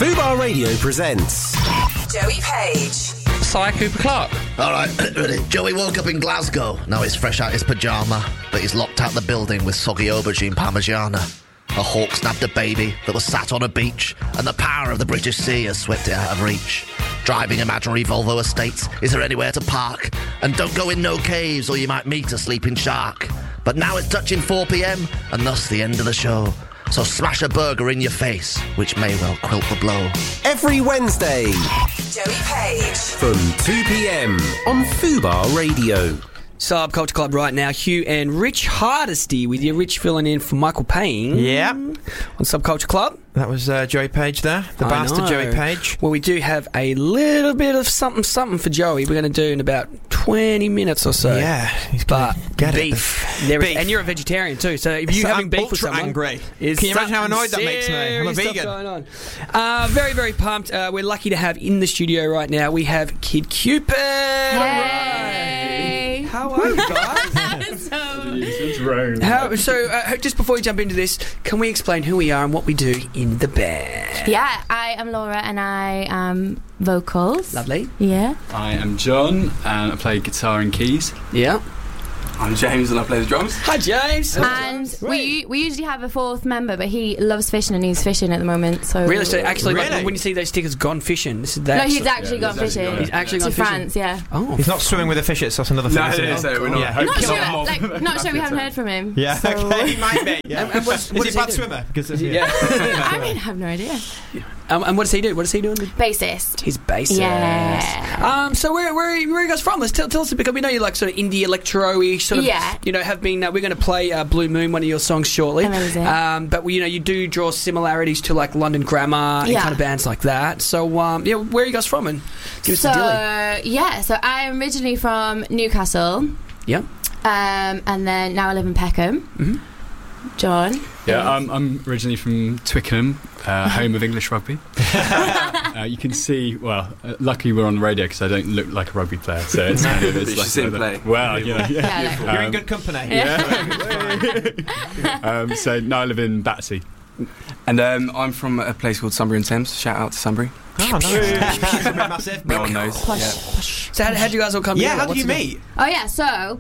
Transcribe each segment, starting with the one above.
Fubar Radio presents Joey Page. Cy Cooper Clarke. Alright, Joey woke up in Glasgow. Now he's fresh out his pyjama, but he's locked out the building with soggy aubergine parmigiana. A hawk snapped a baby that was sat on a beach, and the power of the British Sea has swept it out of reach. Driving imaginary Volvo estates, is there anywhere to park? And don't go in no caves or you might meet a sleeping shark. But now it's touching 4 p.m, and thus the end of the show. So smash a burger in your face, which may well quilt the blow. every Wednesday Joey Page. from 2 p.m. on Fubar Radio. Subculture Club right now. Hugh and Rich Hardesty with you. Rich filling in for Michael Payne. Yeah. On Subculture Club. That was Joey Page there. The bastard Joey Page. Well, we do have a little bit of something for Joey. We're going to do in about 20 minutes or so. Yeah. He's But get beef. Beef. And you're a vegetarian too, so if you're having beef with someone... angry. is Can you imagine how something annoyed that makes me? I'm a serious stuff vegan. going on. Very, very pumped. We're lucky to have in the studio right now, we have Kid Cupid. Hey. How are you guys? Just before we jump into this, can we explain who we are and what we do in the band? Yeah, I am Laura and I am vocals. Lovely. Yeah. I am John, and I play guitar and keys. Yeah. I'm James, and I play the drums. Hi, James. And we usually have a fourth member, but he loves fishing and he's fishing at the moment. So Really? So actually, Really? like, when you see those stickers, gone fishing. This is no, that. he's actually gone fishing. He's actually gone to fishing. France. Yeah. Oh, He's not swimming with the fishes, that's another thing. No, isn't it? we're not. Yeah. Not Kill sure. them all. Not sure. We haven't heard from him. Yeah, so. okay. He might be. Yeah. And what Is does he a bad do? swimmer? Because Yeah. I mean, I have no idea. And what does he do? What is he doing? Bassist. He's bassist. Yeah. So where are you guys from? Let's tell us, because we know you like sort of indie electro-y sort of. Yeah. You know, have been. We're going to play Blue Moon, one of your songs, shortly. Amazing. But you do draw similarities to like London Grammar and Yeah. kind of bands like that. So where are you guys from? And give us a dilly. So I'm originally from Newcastle. Yeah. And then now I live in Peckham. Mhm. John. Yeah, I'm originally from Twickenham, home of English rugby. You can see, luckily we're on the radio because I don't look like a rugby player, so it's kind of... But you see him play. Well, Yeah, You're in good company. So now I live in Battersea. And I'm from a place called Sunbury-on-Thames. Shout out to Sunbury. Oh, nice. Massive. No one knows. So how do you guys all come Yeah, together? how did What's you the- meet? Oh yeah, so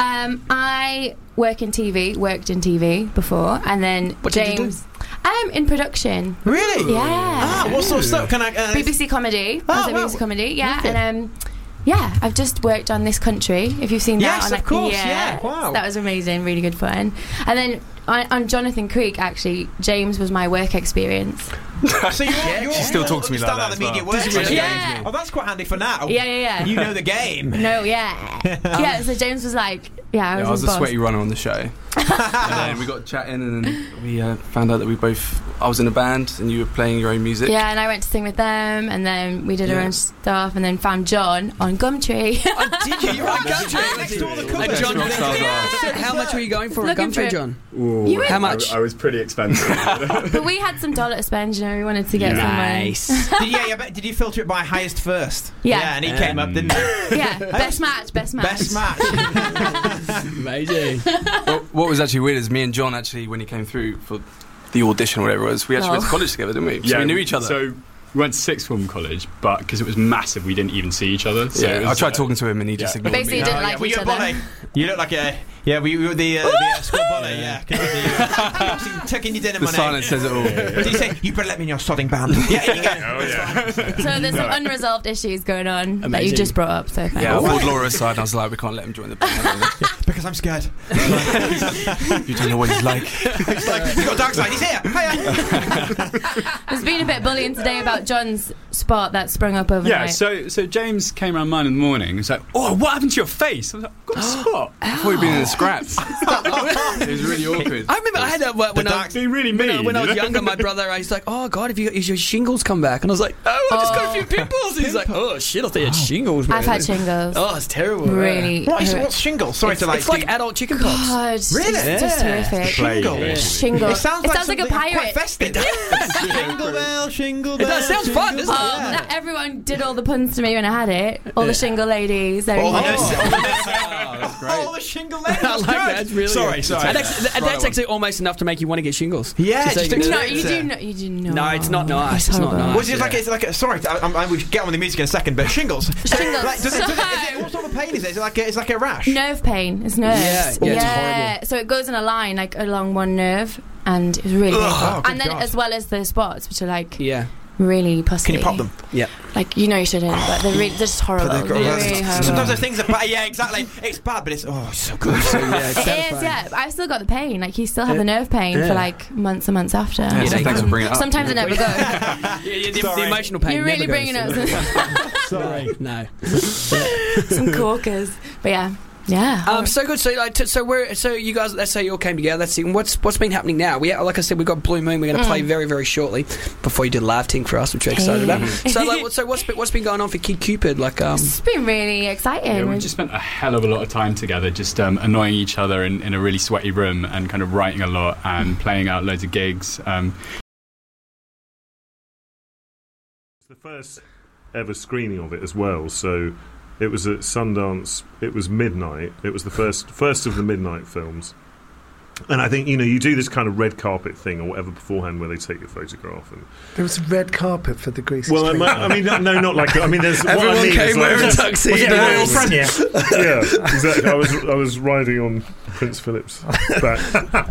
I worked in TV before, and then What did you do? James. I'm in production. Really? Yeah. Ah, what sort of stuff? Can I... BBC comedy. I was at wow. BBC comedy. Yeah, Okay. and I've just worked on This Country. If you've seen that, Yes, on, of course, yeah, wow. that was amazing, really good fun. And then on Jonathan Creek, actually, James was my work experience. So you're She still talks to me like that the as media well. works. Yeah. Oh, that's quite handy for now. Yeah. You know the game. No, yeah. Yeah, so James was like, I I was his a boss. sweaty runner on the show. And then we got chatting, and then we found out that I was in a band, and you were playing your own music. Yeah, and I went to sing with them, and then we did our Yeah. own stuff, and then found John on Gumtree. Did you? You're right, Gumtree. Next to all the And colours. John, Yeah. how much were you going for at Looking for Gumtree, it. John? You were- How much? I was pretty expensive. But we had some dollar to spend, we wanted to get Nice. Did you filter it by highest first? Yeah. and he came up, didn't he? somewhere. Yeah, best match. Best match. Amazing. Well, what was actually weird is me and John actually, when he came through for the audition or whatever it was, we actually went to college together, didn't we? So we knew each other. So we went to sixth form college, but because it was massive, we didn't even see each other. So it I was, tried talking to him, and he just ignored Basically me. didn't like Were each you a other. bully? You look like a... Yeah, we were the school bully, yeah. Taking your dinner The money. silence says it all. Did he say, you better let me in your sodding band? Yeah, here you go. Oh, yeah. So there's some unresolved issues going on that Amazing. you just brought up, so thanks. Yeah, I pulled Laura aside, and I was like, we can't let him join the band. Because I'm scared. You don't know what he's like. It's like, he's got a dark side, he's here. Hiya. There's been a bit bullying today about John's spot that sprung up overnight. Yeah, so James came around mine in the morning and was like, oh, what happened to your face? I was like, I've got a spot. I thought he'd been in the scraps. It was really awkward. I remember I had that when I was Being really mean. when I was you know? younger. My brother, he's like, "Oh God, is your shingles come back?" And I was like, "Oh, I just got a few pimples." And he's like, "Oh shit, I thought you had shingles, man." I've had shingles. Oh, it's terrible. Really. What's shingles? Sorry to like... It's like adult chicken pox. God, it's Really? just horrific. Shingles. Shingles. It sounds like a something pirate. quite festive. Jingle bell, shingle. That sounds fun, doesn't it? That everyone did all the puns to me when I had it. All the shingle ladies. Everything. That's great. Oh, the shingle ladies. I like that. That's really Sorry. And that's actually almost enough to make you want to get shingles. Yeah, Just so just you know. No, you do not. You do not. No, it's not nice. It's not nice. Well, it's like sorry, we should get on with the music in a second, but shingles. Shingles. Like, what sort of pain is it? Is it like a rash? Nerve pain. It's nerves. Yeah, it's horrible. So it goes in a line like along one nerve, and it's really painful. Oh, good and then God. as well as the spots, which are like Yeah. really pussy. Can you pop them? Yeah. Like you shouldn't, but they're just horrible. They're really horrible. Sometimes those things are bad. Yeah, exactly. It's bad, but it's so good. So, yeah, it's It satisfying. is, yeah. But I've still got the pain. Like you still have the nerve pain for like months and months after. Yeah, so thanks for bringing it up. Sometimes it never goes. The emotional pain. You're really never bringing goes. us Sorry. No. some corkers, but yeah. Yeah. So good. So so you guys, let's say you all came together. Let's see what's been happening now. Like I said, we've got Blue Moon. We're going to play very, very shortly before you do live ting for us, which we're excited about. So what's been going on for Kid Cupid? It's been really exciting. Yeah, we just spent a hell of a lot of time together, just annoying each other in a really sweaty room and kind of writing a lot and playing out loads of gigs. The first ever screening of it as well, so it was at Sundance. It was midnight. It was the first of the midnight films, and I think you do this kind of red carpet thing or whatever beforehand where they take your photograph. And there was a red carpet for the Greasy well, Street. I mean, no, not like. I mean, there's everyone what I mean came is like, wearing tuxedos. Yeah, exactly. I was riding on Prince Philip's back.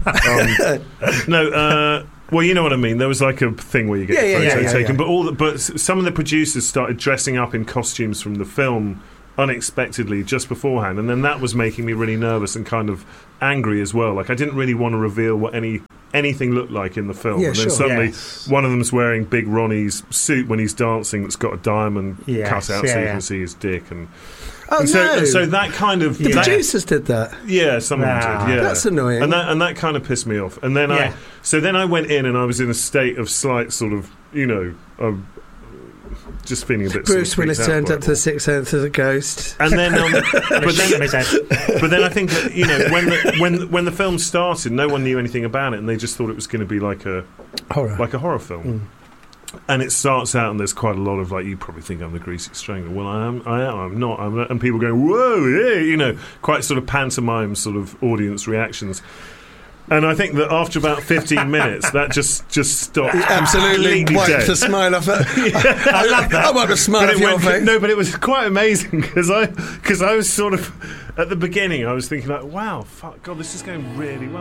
Well, you know what I mean. There was like a thing where you get your photo taken, but some of the producers started dressing up in costumes from the film unexpectedly just beforehand, and then that was making me really nervous and kind of angry as well. Like I didn't really want to reveal what anything looked like in the film. Yeah, and then suddenly one of them's wearing Big Ronnie's suit when he's dancing that's got a diamond cut out so you can see his dick and. Oh, and no. So that kind of the producers did that. Yeah, some of them did. Yeah, that's annoying. And that kind of pissed me off. And then I went in and I was in a state of slight sort of just feeling a bit. Bruce sort of Willis turned up to the Sixth Sense as a ghost, and then but then I think when the film started, no one knew anything about it, and they just thought it was going to be like a horror film. Mm. And it starts out, and there's quite a lot of like, you probably think I'm the Greasy Strangler. Well, I'm not. And people go, whoa, yeah, quite sort of pantomime sort of audience reactions. And I think that after about 15 minutes, that just stopped. He absolutely wiped dead. the smile off it. I love that. I wiped the smile off your face. No, but it was quite amazing because I was sort of at the beginning. I was thinking like, wow, fuck, God, this is going really well.